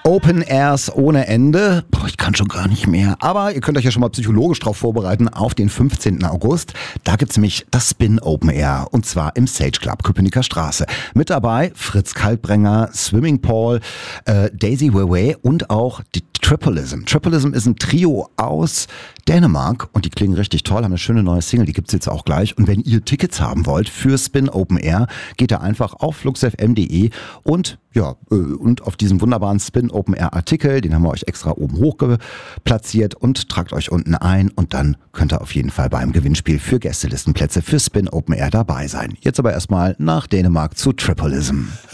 Open Airs ohne Ende. Ich kann schon gar nicht mehr. Aber ihr könnt euch ja schon mal psychologisch drauf vorbereiten auf den 15. August. Da gibt's nämlich das Spin Open Air. Und zwar im Sage Club, Köpenicker Straße. Mit dabei Fritz Kaltbrenner, Swimming Paul, Daisy Weiwei und auch die Tripleism. Tripleism ist ein Trio aus Dänemark und die klingen richtig toll, haben eine schöne neue Single, die gibt's jetzt auch gleich. Und wenn ihr Tickets haben wollt für Spin Open Air, geht da einfach auf fluxfm.de und auf diesem wunderbaren Spin Open Air Artikel, den haben wir euch extra oben hoch platziert und tragt euch unten ein und dann könnt ihr auf jeden Fall beim Gewinnspiel für Gästelistenplätze für Spin Open Air dabei sein. Jetzt aber erstmal nach Dänemark zu Tripleism.